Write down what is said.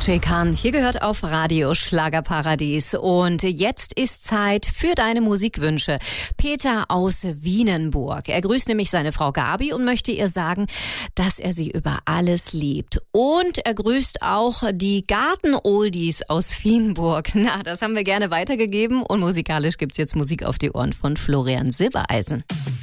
Khan, hier gehört auf Radio Schlagerparadies. Und jetzt ist Zeit für deine Musikwünsche. Peter aus Wienenburg. Er grüßt nämlich seine Frau Gabi und möchte ihr sagen, dass er sie über alles liebt. Und er grüßt auch die Garten-Oldies aus Wienenburg. Na, das haben wir gerne weitergegeben. Und musikalisch gibt's jetzt Musik auf die Ohren von Florian Silbereisen.